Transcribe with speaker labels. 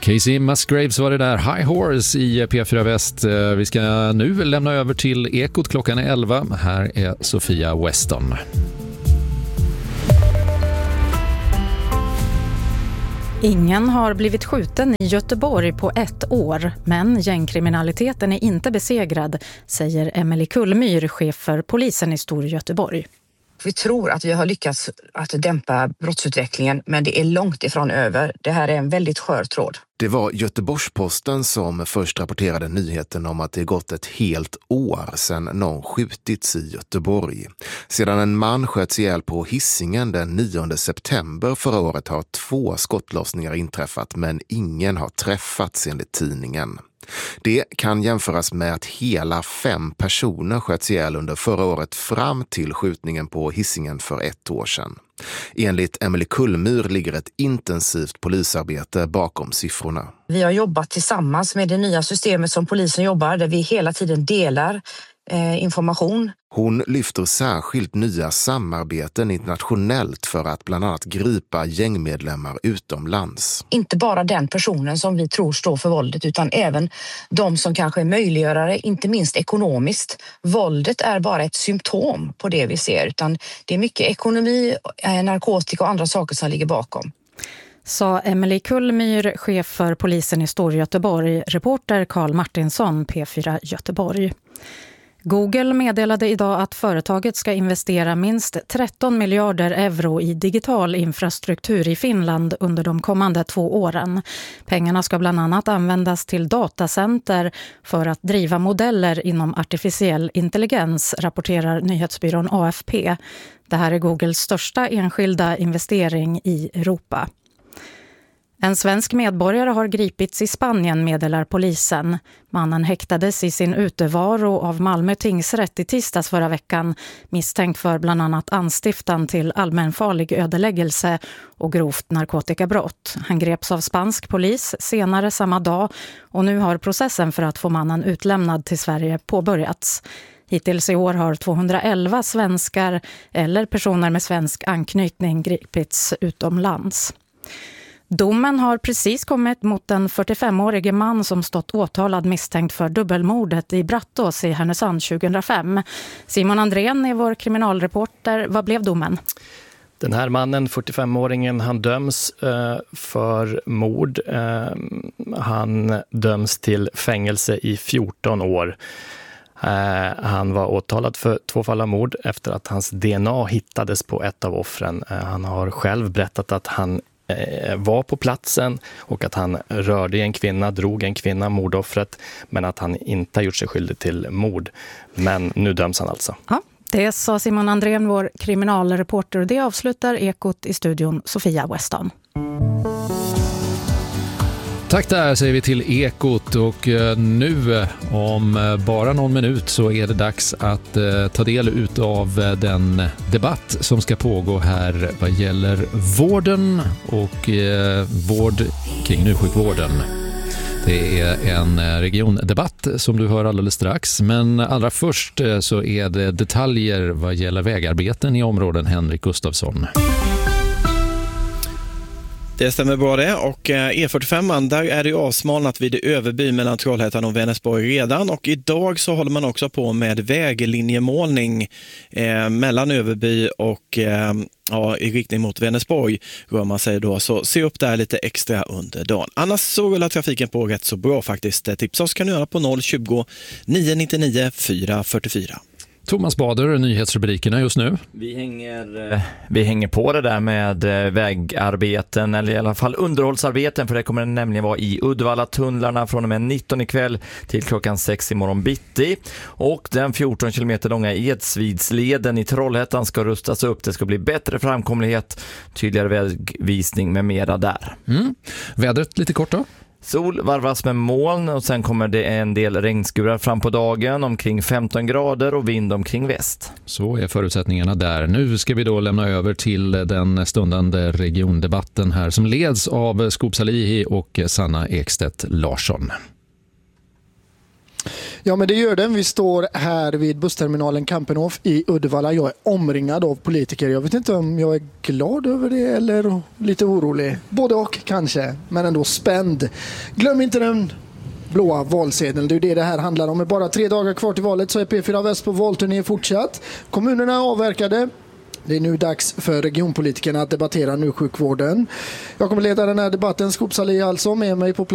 Speaker 1: Casey Musgraves var det där. High Horse i P4 Väst. Vi ska nu lämna över till Ekot. Klockan är 11. Här är Sofia Weston.
Speaker 2: Ingen har blivit skjuten i Göteborg på 1 år, men gängkriminaliteten är inte besegrad, säger Emelie Kullmyr, chef för polisen i Storgöteborg.
Speaker 3: Vi tror att vi har lyckats att dämpa brottsutvecklingen, men det är långt ifrån över. Det här är en väldigt skör tråd.
Speaker 4: Det var Göteborgs-Posten som först rapporterade nyheten om att det gått ett helt år sedan någon skjutits i Göteborg. Sedan en man sköts ihjäl på Hisingen den 9 september förra året har 2 skottlossningar inträffat, men ingen har träffats enligt tidningen. Det kan jämföras med att hela 5 personer sköts ihjäl under förra året fram till skjutningen på Hisingen för 1 år sedan. Enligt Emelie Kullmyr ligger ett intensivt polisarbete bakom siffrorna.
Speaker 3: Vi har jobbat tillsammans med det nya systemet som polisen jobbar, där vi hela tiden delar information.
Speaker 4: Hon lyfter särskilt nya samarbeten internationellt för att bland annat gripa gängmedlemmar utomlands.
Speaker 3: Inte bara den personen som vi tror står för våldet, utan även de som kanske är möjliggörare, inte minst ekonomiskt. Våldet är bara ett symptom på det vi ser, utan det är mycket ekonomi, narkotika och andra saker som ligger bakom.
Speaker 2: Sa Emelie Kullmyr, chef för polisen i Storgöteborg, reporter Carl Martinsson, P4 Göteborg. Google meddelade idag att företaget ska investera minst 13 miljarder euro i digital infrastruktur i Finland under de kommande 2 åren. Pengarna ska bland annat användas till datacenter för att driva modeller inom artificiell intelligens, rapporterar nyhetsbyrån AFP. Det här är Googles största enskilda investering i Europa. En svensk medborgare har gripits i Spanien, meddelar polisen. Mannen häktades i sin utevaro av Malmö tingsrätt i tisdags förra veckan, misstänkt för bland annat anstiftan till allmänfarlig ödeläggelse och grovt narkotikabrott. Han greps av spansk polis senare samma dag och nu har processen för att få mannen utlämnad till Sverige påbörjats. Hittills i år har 211 svenskar eller personer med svensk anknytning gripits utomlands. Domen har precis kommit mot en 45-årige man som stått åtalad misstänkt för dubbelmordet i Brattås i Härnösand 2005. Simon Andrén är vår kriminalreporter. Vad blev domen?
Speaker 5: Den här mannen, 45-åringen, han döms för mord. Han döms till fängelse i 14 år. Han var åtalad för 2 fall av mord efter att hans DNA hittades på ett av offren. Han har själv berättat att han var på platsen och att han rörde en kvinna, drog en kvinna, mordoffret, men att han inte har gjort sig skyldig till mord. Men nu döms han alltså. Ja,
Speaker 2: det sa Simon Andrén, vår kriminalreporter, och det avslutar Ekot i studion Sofia Weston.
Speaker 1: Tack där säger vi till Ekot, och nu om bara någon minut så är det dags att ta del utav den debatt som ska pågå här vad gäller vården och vård kring njursjukvården. Det är en regiondebatt som du hör alldeles strax, men allra först så är det detaljer vad gäller vägarbeten i områden. Henrik Gustafsson.
Speaker 6: Det stämmer bra det, och E45 där är det ju avsmalnat vid Överby mellan Trollhättan och Vänersborg redan, och idag så håller man också på med väglinjemålning mellan Överby och i riktning mot Vänersborg rör man sig då, så se upp där lite extra under dagen. Annars så rullar trafiken på rätt så bra faktiskt. Tips oss kan du göra på 020 999 444.
Speaker 1: Thomas Bader, nyhetsrubrikerna just nu.
Speaker 7: Vi hänger på det där med vägarbeten, eller i alla fall underhållsarbeten, för det kommer nämligen vara i Uddevalla-tunnlarna från och med 19 ikväll till klockan 6 imorgon bitti. Och den 14 kilometer långa Edsvidsleden i Trollhättan ska rustas upp. Det ska bli bättre framkomlighet, tydligare vägvisning med mera där.
Speaker 1: Vädret lite kort då?
Speaker 7: Sol varvas med moln och sen kommer det en del regnskurar fram på dagen, omkring 15 grader och vind omkring väst.
Speaker 1: Så är förutsättningarna där. Nu ska vi då lämna över till den stundande regiondebatten här som leds av Skop Salihi och Sanna Ekstedt Larsson.
Speaker 8: Ja, men det gör den. Vi står här vid bussterminalen Kampenhof i Uddevalla. Jag är omringad av politiker. Jag vet inte om jag är glad över det eller lite orolig. Både och kanske, men ändå spänd. Glöm inte den blåa valsedeln. Det är det här handlar om. Med bara 3 dagar kvar till valet så är P4 Väst på valturné fortsatt. Kommunerna är avverkade. Det är nu dags för regionpolitikerna att debattera nu sjukvården. Jag kommer leda den här debatten. Skop Salih alltså med mig på plats.